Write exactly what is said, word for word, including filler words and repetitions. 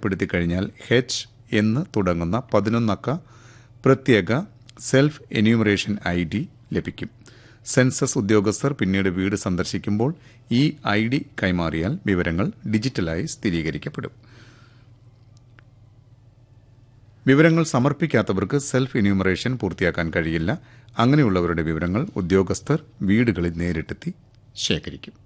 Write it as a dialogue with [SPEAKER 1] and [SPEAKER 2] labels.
[SPEAKER 1] രേഖപ്പെടുത്തി കഴിഞ്ഞാൽ എച്ച് എന്ന് തുടങ്ങുന്ന പതിനൊന്നക്ക പ്രത്യേക സെൽഫ് എന്യൂമറേഷൻ ഐ ഡി ലഭിക്കും. സെൻസസ് ഉദ്യോഗസ്ഥർ പിന്നീട് വീട് സന്ദർശിക്കുമ്പോൾ ഈ ഐ ഡി കൈമാറിയാൽ വിവരങ്ങൾ ഡിജിറ്റലായി സ്ഥിരീകരിക്കപ്പെടും. വിവരങ്ങൾ സമർപ്പിക്കാത്തവർക്ക് സെൽഫ് എന്യൂമറേഷൻ പൂർത്തിയാക്കാൻ കഴിയില്ല. അങ്ങനെയുള്ളവരുടെ വിവരങ്ങൾ ഉദ്യോഗസ്ഥർ വീടുകളിൽ നേരിട്ടെത്തി ശേഖരിക്കും.